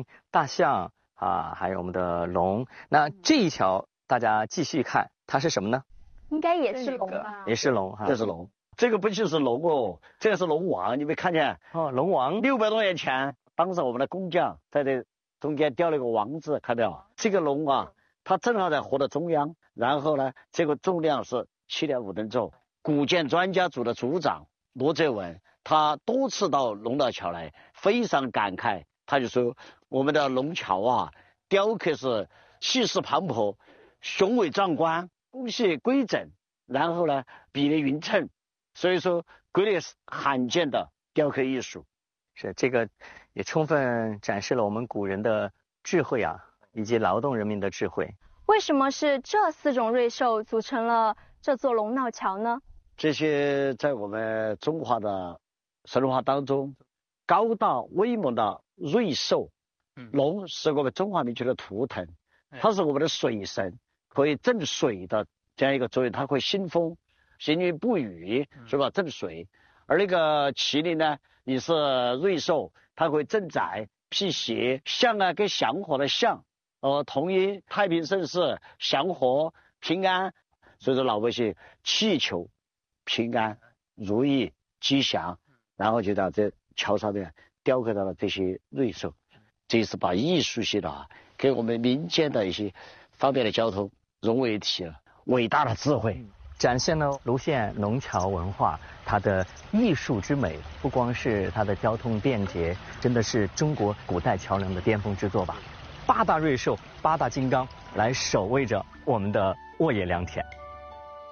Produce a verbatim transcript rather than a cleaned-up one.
龟、大象啊，还有我们的龙。那这一条大家继续看，它是什么呢？ 应该也是龙吧？ 也是龙哈， 这是龙。这个不就是龙哦，这个是龙王，你没看见？ 哦，龙王。 六百多年前，当时我们的工匠在这中间雕了个王字，看到没有？这个龙啊，它正好在河的中央，然后呢，这个重量是七点五吨重。古建专家组的组长罗泽文，他多次到龙岛桥来，非常感慨，他就说我们的龙桥啊，雕刻是气势磅礴、雄伟壮观、工序规整，然后呢，比例匀称。所以说，国内是罕见的雕刻艺术， 是这个也充分展示了我们古人的智慧啊，以及劳动人民的智慧。 为什么是这四种瑞兽组成了这座龙闹桥呢？ 这些在我们中华的神话当中，高大威猛的瑞兽，龙是我们中华民族的图腾，它是我们的水神，可以镇水的这样一个作用，它会兴风。行云布雨是吧？镇水。而那个麒麟呢，也是瑞兽，它会镇宅辟邪。象啊，跟祥和的象，呃，同音太平盛世、祥和平安。所以说老百姓祈求平安、如意、吉祥，然后就在这桥上面雕刻到了这些瑞兽。这是把艺术性的啊，跟我们民间的一些方面的交通融为一体了，伟大的智慧。 展现了泸县龙桥文化它的艺术之美，不光是它的交通便捷，真的是中国古代桥梁的巅峰之作吧。八大瑞兽、八大金刚来守卫着我们的沃野良田。